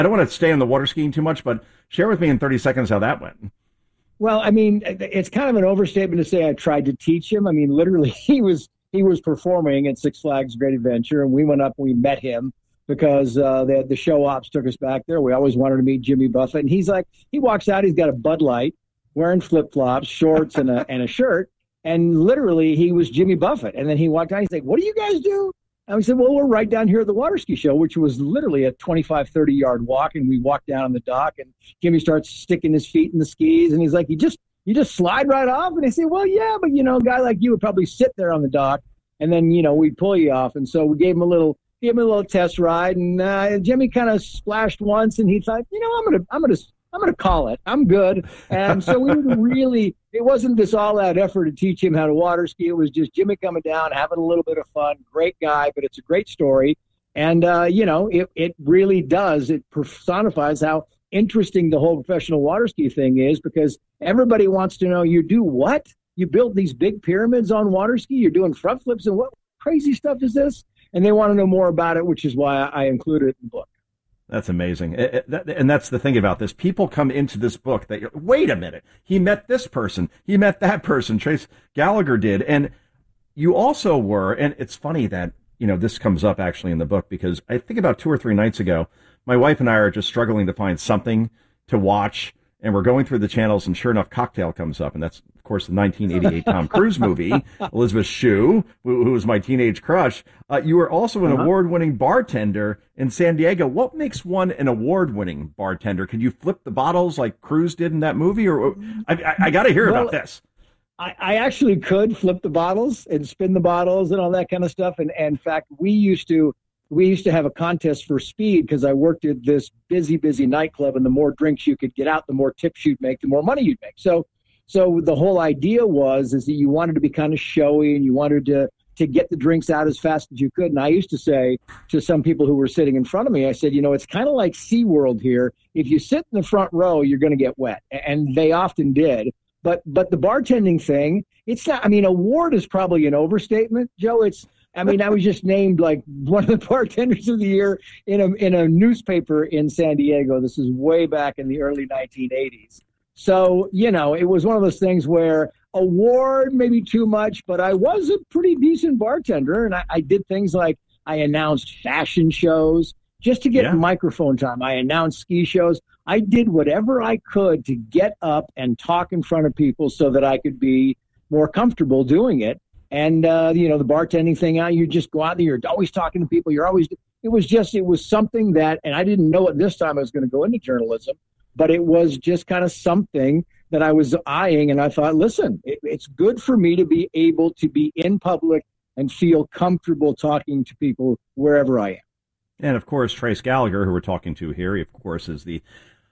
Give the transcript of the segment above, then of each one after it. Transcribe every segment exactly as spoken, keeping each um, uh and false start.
I don't want to stay on the water skiing too much, but share with me in thirty seconds how that went. Well, I mean, it's kind of an overstatement to say I tried to teach him. I mean, literally, he was he was performing at Six Flags Great Adventure, and we went up and we met him because uh, the, the show ops took us back there. We always wanted to meet Jimmy Buffett. And he's like, he walks out, he's got a Bud Light, wearing flip-flops, shorts, and a and a shirt. And literally, he was Jimmy Buffett. And then he walked out, he's like, what do you guys do? And we said, well, we're right down here at the water ski show, which was literally a twenty-five, thirty-yard walk. And we walked down on the dock, and Jimmy starts sticking his feet in the skis. And he's like, you just you just slide right off? And they say, well, yeah, but, you know, a guy like you would probably sit there on the dock, and then, you know, we'd pull you off. And so we gave him a little gave him a little test ride. And uh, Jimmy kind of splashed once, and he thought, you know, I'm going to I'm going to I'm going to call it. I'm good. And so we didn't really, it wasn't this all out effort to teach him how to water ski. It was just Jimmy coming down, having a little bit of fun. Great guy, but it's a great story. And, uh, you know, it, it really does. It personifies how interesting the whole professional water ski thing is, because everybody wants to know, you do what? You build these big pyramids on water ski? You're doing front flips, and what crazy stuff is this? And they want to know more about it, which is why I included it in the book. That's amazing. And that's the thing about this. People come into this book that, you're, wait a minute, he met this person. He met that person. Trace Gallagher did. And you also were, and it's funny that, you know, this comes up actually in the book, because I think about two or three nights ago, my wife and I are just struggling to find something to watch. And we're going through the channels, and sure enough, Cocktail comes up. And that's, of course, the nineteen eighty-eight Tom Cruise movie, Elizabeth Shue, who, who was my teenage crush. Uh, you were also an uh-huh. award-winning bartender in San Diego. What makes one an award-winning bartender? Can you flip the bottles like Cruise did in that movie? Or I, I, I got to hear well, about this. I, I actually could flip the bottles and spin the bottles and all that kind of stuff. And, and in fact, we used to... We used to have a contest for speed, because I worked at this busy, busy nightclub, and the more drinks you could get out, the more tips you'd make, the more money you'd make. So, so the whole idea was is that you wanted to be kind of showy, and you wanted to to get the drinks out as fast as you could. And I used to say to some people who were sitting in front of me, I said, you know, it's kind of like SeaWorld here. If you sit in the front row, you're going to get wet, and they often did. But but the bartending thing, it's not. I mean, award is probably an overstatement, Joe. It's I mean, I was just named like one of the bartenders of the year in a in a newspaper in San Diego. This is way back in the early nineteen eighties. So, you know, it was one of those things where award maybe too much, but I was a pretty decent bartender. And I, I did things like I announced fashion shows just to get yeah. microphone time. I announced ski shows. I did whatever I could to get up and talk in front of people so that I could be more comfortable doing it. And, uh, you know, the bartending thing, out, you just go out there, you're always talking to people. You're always, it was just, it was something that, and I didn't know at this time I was going to go into journalism, but it was just kind of something that I was eyeing. And I thought, listen, it, it's good for me to be able to be in public and feel comfortable talking to people wherever I am. And of course, Trace Gallagher, who we're talking to here, he, of course, is the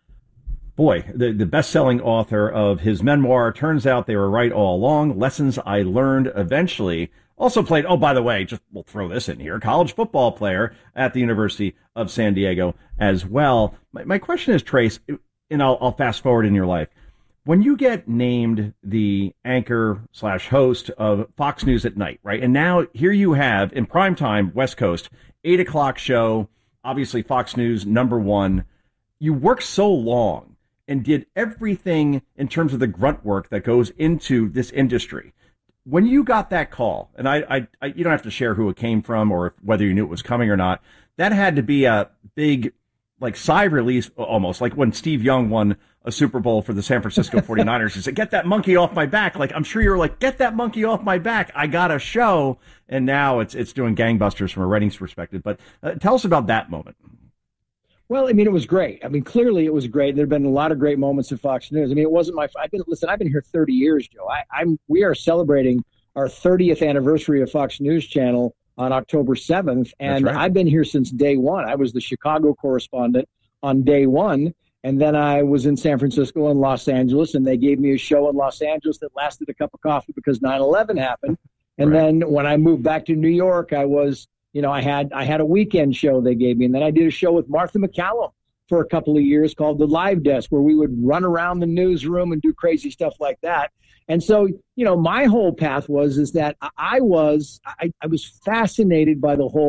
Boy, the, the best-selling author of his memoir, Turns Out They Were Right All Along, Lessons I Learned Eventually. Also played, oh, by the way, just we'll throw this in here, college football player at the University of San Diego as well. My, my question is, Trace, and I'll, I'll fast forward in your life. When you get named the anchor slash host of Fox News at Night, right? And now here you have, in primetime, West Coast, eight o'clock show, obviously Fox News, number one. You work so long and did everything in terms of the grunt work that goes into this industry. When you got that call, and I, I, I, you don't have to share who it came from or whether you knew it was coming or not, that had to be a big, like, sigh release, almost, like when Steve Young won a Super Bowl for the San Francisco forty-niners. He said, get that monkey off my back. Like, I'm sure you were like, get that monkey off my back. I got a show. And now it's it's doing gangbusters from a ratings perspective. But uh, tell us about that moment. Well, I mean, it was great. I mean, clearly it was great. There have been a lot of great moments at Fox News. I mean, it wasn't my, I've been, listen, I've been here thirty years, Joe. I, I'm, we are celebrating our thirtieth anniversary of Fox News Channel on October seventh. And right. I've been here since day one. I was the Chicago correspondent on day one. And then I was in San Francisco and Los Angeles, and they gave me a show in Los Angeles that lasted a cup of coffee because nine eleven happened. And right. then when I moved back to New York, I was, You know, I had I had a weekend show they gave me, and then I did a show with Martha McCallum for a couple of years called The Live Desk, where we would run around the newsroom and do crazy stuff like that. And so, you know, my whole path was is that I was I, I was fascinated by the whole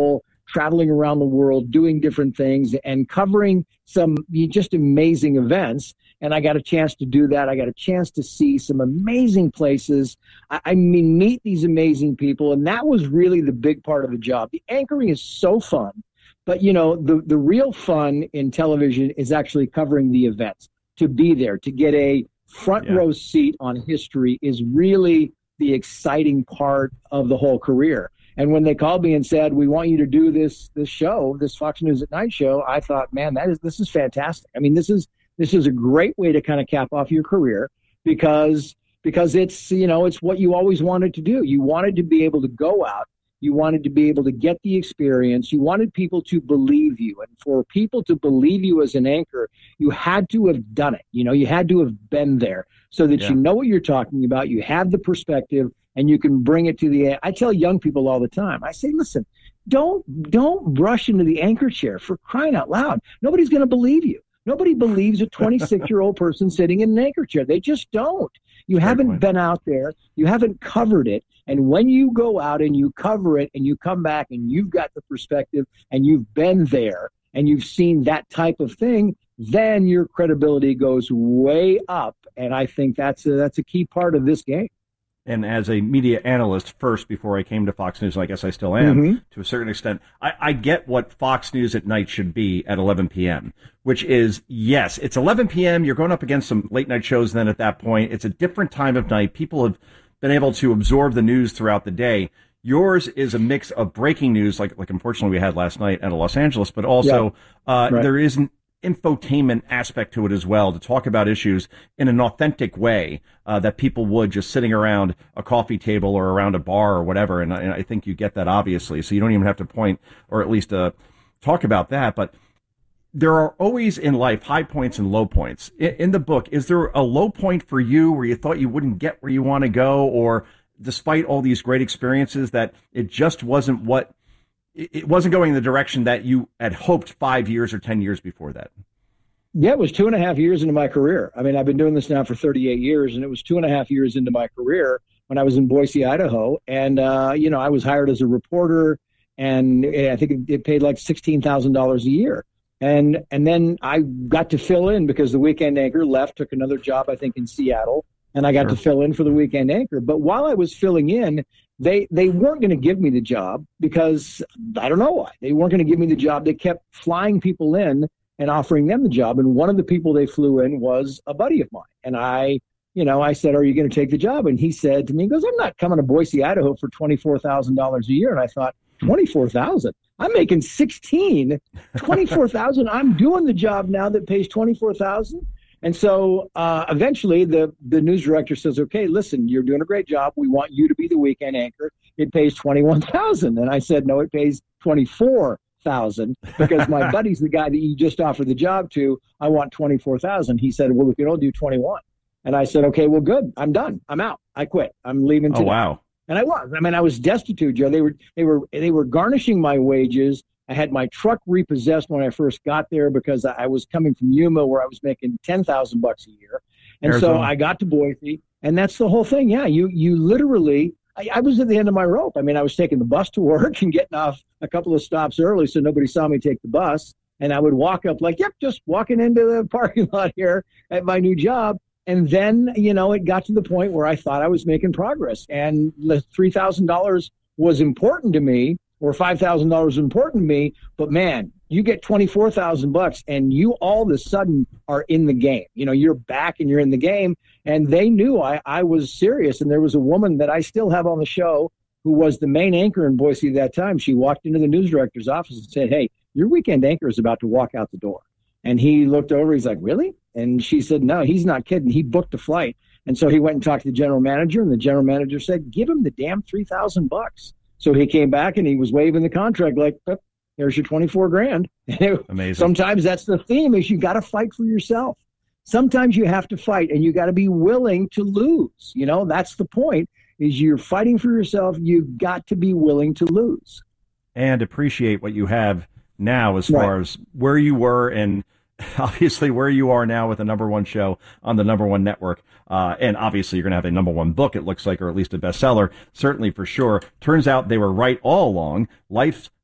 traveling around the world, doing different things and covering some just amazing events. And I got a chance to do that. I got a chance to see some amazing places. I, I mean, meet these amazing people. And that was really the big part of the job. The anchoring is so fun. But, you know, the, the real fun in television is actually covering the events. To be there, to get a front yeah. row seat on history is really the exciting part of the whole career. And when they called me and said, we want you to do this this show, this Fox News at Night show, I thought, man, that is this is fantastic. I mean, this is this is a great way to kind of cap off your career because because it's, you know, it's what you always wanted to do. You wanted to be able to go out. You wanted to be able to get the experience. You wanted people to believe you. And for people to believe you as an anchor, you had to have done it. You know, you had to have been there so that yeah. you know what you're talking about. You have the perspective and you can bring it to the, I tell young people all the time, I say, listen, don't, don't rush into the anchor chair, for crying out loud. Nobody's going to believe you. Nobody believes a twenty-six-year-old person sitting in an anchor chair. They just don't. You Fair haven't point. been out there. You haven't covered it. And when you go out and you cover it and you come back and you've got the perspective and you've been there and you've seen that type of thing, then your credibility goes way up. And I think that's a, that's a key part of this game. And as a media analyst first, before I came to Fox News, and I guess I still am, mm-hmm. to a certain extent, I, I get what Fox News at night should be at eleven p.m., which is, yes, it's eleven p.m., you're going up against some late-night shows then at that point. It's a different time of night. People have been able to absorb the news throughout the day. Yours is a mix of breaking news, like like unfortunately we had last night out of Los Angeles, but also yeah. uh, right. there is an infotainment aspect to it as well, to talk about issues in an authentic way uh, that people would just sitting around a coffee table or around a bar or whatever. And, and I think you get that, obviously. So you don't even have to point or at least uh, talk about that. But there are always in life high points and low points. In, in the book, is there a low point for you where you thought you wouldn't get where you want to go, or despite all these great experiences that it just wasn't what it wasn't going in the direction that you had hoped five years or ten years before that? Yeah, it was two and a half years into my career. I mean, I've been doing this now for thirty-eight years, and it was two and a half years into my career when I was in Boise, Idaho. And, uh, you know, I was hired as a reporter, and I think it, it paid like sixteen thousand dollars a year. And and then I got to fill in because the weekend anchor left, took another job, I think, in Seattle, and I got sure. to fill in for the weekend anchor. But while I was filling in, They they weren't going to give me the job because I don't know why. They weren't going to give me the job. They kept flying people in and offering them the job. And one of the people they flew in was a buddy of mine. And I, you know, I said, are you going to take the job? And he said to me, he goes, I'm not coming to Boise, Idaho for twenty-four thousand dollars a year. And I thought, twenty-four thousand dollars? I'm making sixteen. twenty-four thousand dollars. I'm doing the job now that pays twenty-four thousand dollars. And so uh, eventually the, the news director says, okay, listen, you're doing a great job. We want you to be the weekend anchor. It pays twenty-one thousand dollars. And I said, no, it pays twenty-four thousand dollars because my buddy's the guy that you just offered the job to. I want twenty-four thousand dollars. He said, well, we can only do twenty-one. And I said, okay, well, good. I'm done. I'm out. I quit. I'm leaving today. Oh, wow. And I was. I mean, I was destitute, Joe. They were, they were, they were garnishing my wages. I had my truck repossessed when I first got there because I was coming from Yuma where I was making ten thousand bucks a year. And Arizona. So I got to Boise, and that's the whole thing. Yeah, you you literally, I, I was at the end of my rope. I mean, I was taking the bus to work and getting off a couple of stops early so nobody saw me take the bus. And I would walk up like, yep, just walking into the parking lot here at my new job. And then, you know, it got to the point where I thought I was making progress. And the three thousand dollars was important to me, or five thousand dollars is important to me, but man, you get twenty-four thousand bucks and you all of a sudden are in the game. You know, you're back and you're in the game. And they knew I, I was serious. And there was a woman that I still have on the show who was the main anchor in Boise at that time. She walked into the news director's office and said, hey, your weekend anchor is about to walk out the door. And he looked over, he's like, really? And she said, no, he's not kidding. He booked a flight. And so he went and talked to the general manager, and the general manager said, give him the damn three thousand bucks. So he came back and he was waving the contract like, oh, there's your twenty-four grand. Amazing. Sometimes that's the theme, is you got to fight for yourself. Sometimes you have to fight, and you got to be willing to lose. You know, that's the point, is you're fighting for yourself. You've got to be willing to lose. And appreciate what you have now as far right. as where you were and obviously where you are now with the number one show on the number one network. Uh, and obviously you're going to have a number one book, it looks like, or at least a bestseller, certainly for sure. Turns out they were right all along. Life's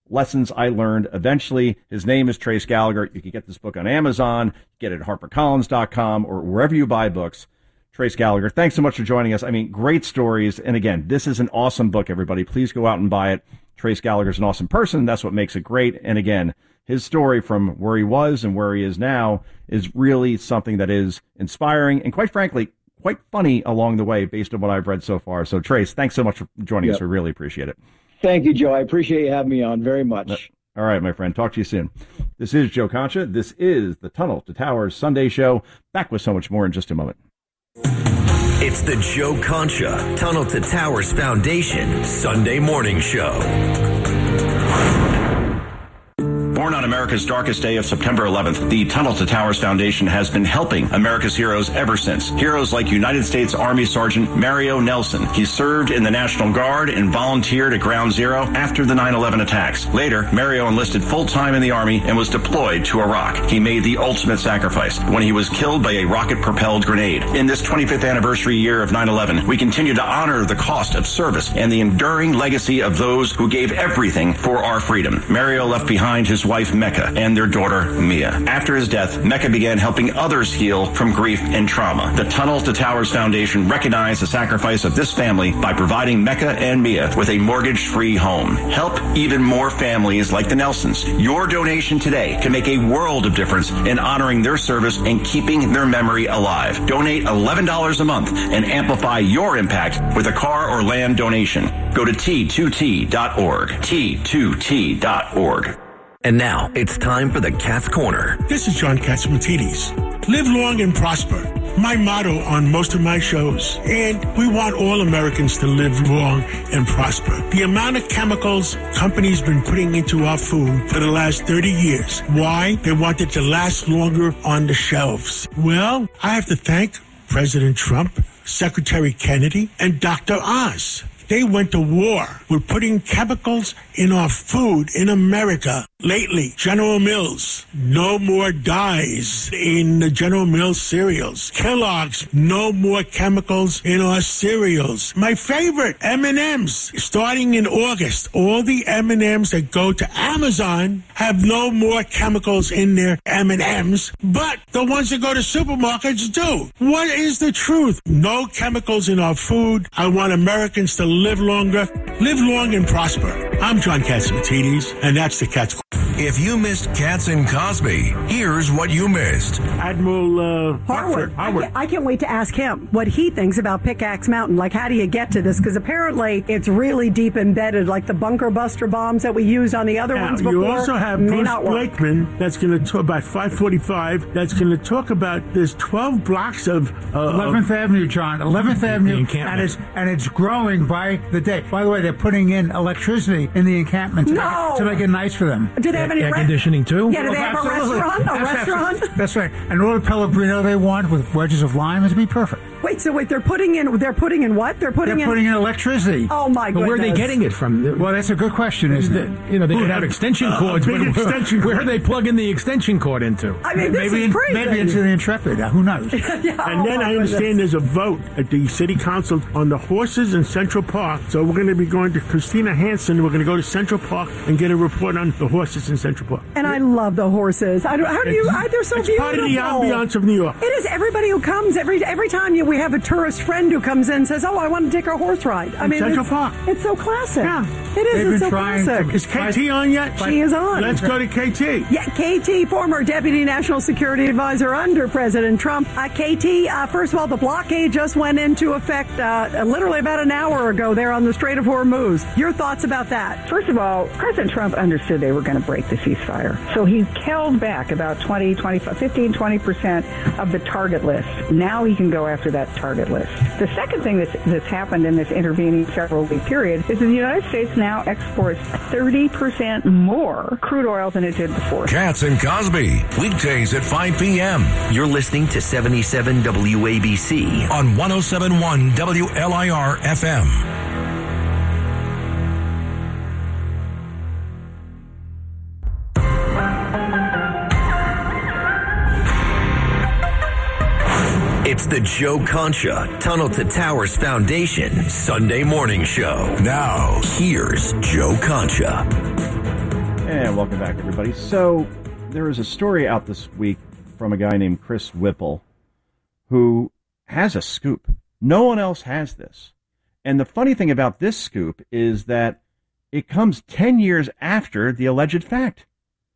Lessons I Learned Eventually. His name is Trace Gallagher. You can get this book on Amazon, get it at harper collins dot com, or wherever you buy books. Trace Gallagher, thanks so much for joining us. I mean, great stories. And again, this is an awesome book, everybody. Please go out and buy it. Trace Gallagher's an awesome person. That's what makes it great. And again, his story from where he was and where he is now is really something that is inspiring and, quite frankly, quite funny along the way based on what I've read so far. So, Trace, thanks so much for joining yep. us. We really appreciate it. Thank you, Joe. I appreciate you having me on very much. All right, my friend. Talk to you soon. This is Joe Concha. This is the Tunnel to Towers Sunday Show. Back with so much more in just a moment. It's the Joe Concha Tunnel to Towers Foundation Sunday Morning Show. Born on America's darkest day of September eleventh, the Tunnel to Towers Foundation has been helping America's heroes ever since. Heroes like United States Army Sergeant Mario Nelson. He served in the National Guard and volunteered at Ground Zero after the nine eleven attacks. Later, Mario enlisted full-time in the Army and was deployed to Iraq. He made the ultimate sacrifice when he was killed by a rocket-propelled grenade. In this twenty-fifth anniversary year of nine eleven, we continue to honor the cost of service and the enduring legacy of those who gave everything for our freedom. Mario left behind his wife Mecca and their daughter Mia. After his death, Mecca began helping others heal from grief and trauma. The Tunnel to Towers Foundation recognized the sacrifice of this family by providing Mecca and Mia with a mortgage-free home. Help even more families like the Nelsons. Your donation today can make a world of difference in honoring their service and keeping their memory alive. Donate eleven dollars a month and amplify your impact with a car or land donation. Go to T two T dot org. T two T dot org. And now it's time for the Cat's Corner. This is John Catsimatidis. Live long and prosper. My motto on most of my shows. And we want all Americans to live long and prosper. The amount of chemicals companies been putting into our food for the last thirty years. Why? They want it to last longer on the shelves. Well, I have to thank President Trump, Secretary Kennedy, and Doctor Oz. They went to war with putting chemicals in our food in America. Lately, General Mills, no more dyes in the General Mills cereals. Kellogg's, no more chemicals in our cereals. My favorite, M and M's. Starting in August, all the M and M's that go to Amazon have no more chemicals in their M and M's, but the ones that go to supermarkets do. What is the truth? No chemicals in our food. I want Americans to live longer, live long and prosper. I'm John Catsimatidis, and that's the Cat's Corner. If you missed Katz and Cosby, here's what you missed. Admiral uh, Harwood. Harwood. I, can't, I can't wait to ask him what he thinks about Pickaxe Mountain. Like, how do you get to this? Because apparently it's really deep embedded, like the bunker buster bombs that we used on the other now, ones before. You also have may Bruce not work. Blakeman that's going to talk about five forty-five. That's going to talk about there's twelve blocks of uh, eleventh Avenue, John. eleventh Avenue, encampment. and it's and it's growing by the day. By the way, they're putting in electricity in the encampment to, no. make, it, to make it nice for them. Do they have any air re- conditioning too? Yeah, do they Well, have a absolutely. restaurant? A That's restaurant? absolutely- That's right. And all the Pellegrino they want with wedges of lime is be perfect. Wait, so wait, they're putting in, they're putting in what? They're putting They're in... putting in electricity. Oh, my But goodness. where are they getting it from? Well, that's a good question, isn't it? You know, they could have extension Uh, cords, big but where, extension where are cord. they plugging the extension cord into? I mean, this maybe, is crazy. maybe into the Intrepid. Uh, who knows? Yeah, And oh then my I understand goodness. there's a vote at the city council on the horses in Central Park. So we're going to be going to Christina Hansen. We're going to go to Central Park and get a report on the horses in Central Park. And I love the horses. I don't, how do you... I, they're so it's beautiful. part of the ambiance of New York. It is. Everybody who comes, every every time you, we have a tourist friend who comes in and says, oh, I want to take a horse ride. I mean, Central it's, Park. it's so classic. Yeah. It is. They've It's been so trying classic. to- Is K T on yet? She is on. Let's go to K T. Yeah, K T, former Deputy National Security Advisor under President Trump. Uh, K T, uh, first of all, the blockade just went into effect uh, literally about an hour ago there on the Strait of Hormuz. Your thoughts about that? First of all, President Trump understood they were going to break the ceasefire. So he held back about twenty, twenty-five, fifteen, twenty percent of the target list. Now he can go after that target list. The second thing that's, that's happened in this intervening several-week period is that the United States now exports thirty percent more crude oil than it did before. Katz and Cosby, weekdays at five p.m. You're listening to seventy-seven W A B C on one oh seven point one W L I R F M. It's the Joe Concha Tunnel to Towers Foundation Sunday Morning Show. Now, here's Joe Concha. And welcome back, everybody. So there is a story out this week from a guy named Chris Whipple who has a scoop. No one else has this. And the funny thing about this scoop is that it comes ten years after the alleged fact.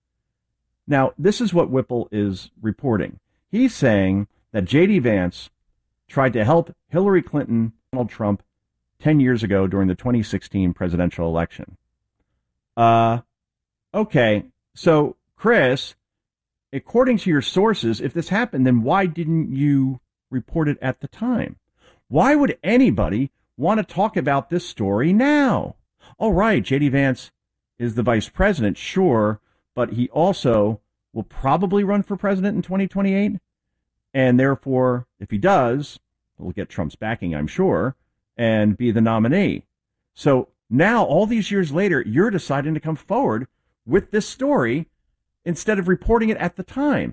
Now, this is what Whipple is reporting. He's saying that J D. Vance tried to help Hillary Clinton, Donald Trump, ten years ago during the twenty sixteen presidential election. Uh, okay, so Chris, according to your sources, if this happened, then why didn't you report it at the time? Why would anybody want to talk about this story now? All right, J D. Vance is the vice president, sure, but he also will probably run for president in twenty twenty-eight. And therefore, if he does, he'll get Trump's backing, I'm sure, and be the nominee. So now, all these years later, you're deciding to come forward with this story instead of reporting it at the time.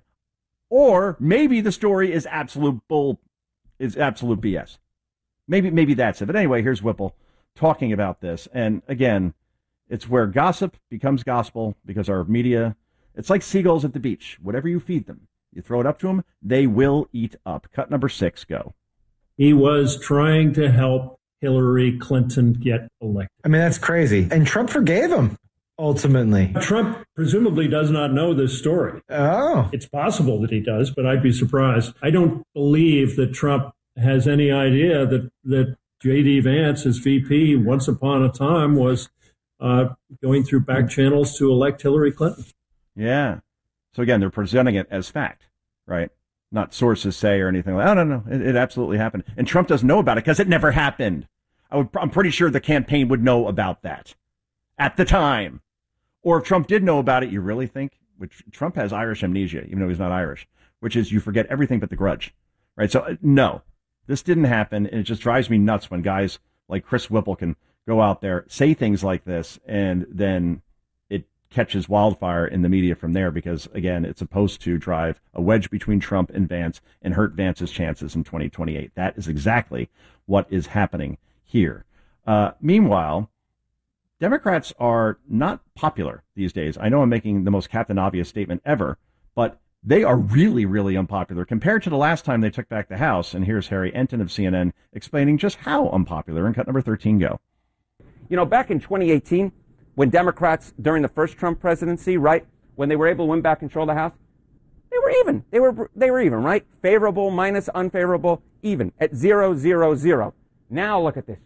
Or maybe the story is absolute bull, is absolute B S. Maybe, maybe that's it. But anyway, here's Whipple talking about this. And again, it's where gossip becomes gospel because our media, it's like seagulls at the beach. Whatever you feed them, you throw it up to them, they will eat up. Cut number six, go. He was trying to help Hillary Clinton get elected. I mean, that's crazy. And Trump forgave him, ultimately. Trump presumably does not know this story. Oh. It's possible that he does, but I'd be surprised. I don't believe that Trump has any idea that, that J D. Vance, as V P, once upon a time was uh, going through back channels to elect Hillary Clinton. Yeah. So again, they're presenting it as fact, right? Not sources say or anything like that. Oh, no, no, it, it absolutely happened. And Trump doesn't know about it because it never happened. I would, I'm pretty sure the campaign would know about that at the time. Or if Trump did know about it, you really think, which Trump has Irish amnesia, even though he's not Irish, which is you forget everything but the grudge, right? So, uh, no, this didn't happen. And it just drives me nuts when guys like Chris Whipple can go out there, say things like this, and then it catches wildfire in the media from there because, again, it's supposed to drive a wedge between Trump and Vance and hurt Vance's chances in twenty twenty-eight. That is exactly what is happening here. Uh, meanwhile, Democrats are not popular these days. I know I'm making the most Captain Obvious statement ever, but they are really, really unpopular compared to the last time they took back the House. And here's Harry Enton of C N N explaining just how unpopular. And cut number thirteen, go. You know, back in twenty eighteen, when Democrats, during the first Trump presidency, right, when they were able to win back control of the House, they were even. They were they were even, right? Favorable minus unfavorable, even at zero, zero, zero. Now look at this.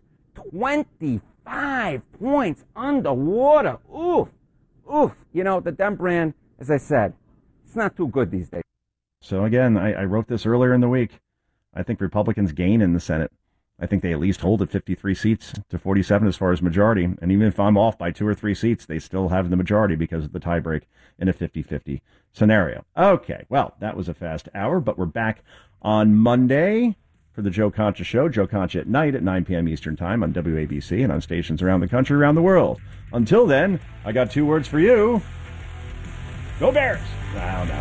twenty-five points underwater. Oof. Oof. You know, the Dem brand, as I said, it's not too good these days. So again, I, I wrote this earlier in the week. I think Republicans gain in the Senate. I think they at least hold at fifty-three seats to forty-seven as far as majority. And even if I'm off by two or three seats, they still have the majority because of the tiebreak in a fifty-fifty scenario. Okay, well, that was a fast hour, but we're back on Monday for the Joe Concha Show. Joe Concha at night at nine p.m. Eastern Time on W A B C and on stations around the country, around the world. Until then, I got two words for you. Go Bears! I don't know.